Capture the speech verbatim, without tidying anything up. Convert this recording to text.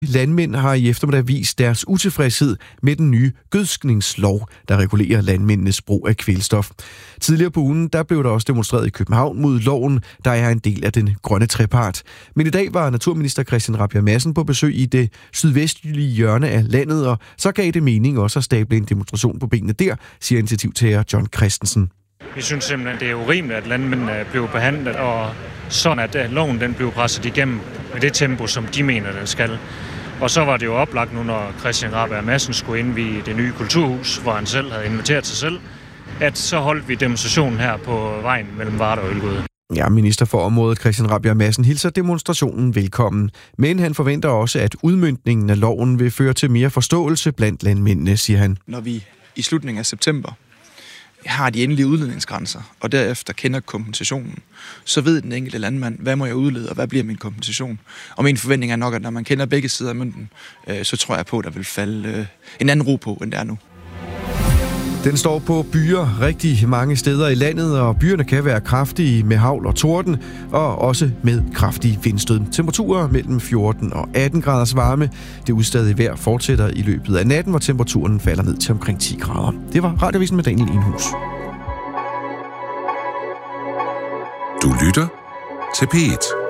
Landmænd har i eftermiddag vist deres utilfredshed med den nye gødskningslov, der regulerer landmændenes brug af kvælstof. Tidligere på ugen der blev der også demonstreret i København mod loven, der er en del af den grønne trepart. Men i dag var naturminister Christian Rabjerg Madsen på besøg i det sydvestlige hjørne af landet, og så gav det mening også at stable en demonstration på benene der, siger initiativtager John Christensen. Vi synes simpelthen, det er urimeligt, at landmændene bliver behandlet, og sådan at loven den bliver presset igennem med det tempo, som de mener, den skal. Og så var det jo oplagt nu, når Christian Rabjerg Madsen skulle indvie det nye kulturhus, hvor han selv havde inviteret sig selv, at så holdt vi demonstrationen her på vejen mellem Varde og Ølgod. Ja, minister for området Christian Rabjerg Madsen hilser demonstrationen velkommen, men han forventer også, at udmøntningen af loven vil føre til mere forståelse blandt landmændene, siger han. Når vi i slutningen af september har de endelige udledningsgrænser, og derefter kender kompensationen, så ved den enkelte landmand, hvad må jeg udlede, og hvad bliver min kompensation. Og min forventning er nok, at når man kender begge sider af mønten, øh, så tror jeg på, at der vil falde øh, en anden ro på, end der er nu. Den står på byer rigtig mange steder i landet, og byerne kan være kraftige med hagl og torden, og også med kraftige vindstød. Temperaturer mellem fjorten og atten graders varme. Det udstadige vejr fortsætter i løbet af natten, hvor temperaturen falder ned til omkring ti grader. Det var Radioavisen med Daniel Enhus. Du lytter til P et.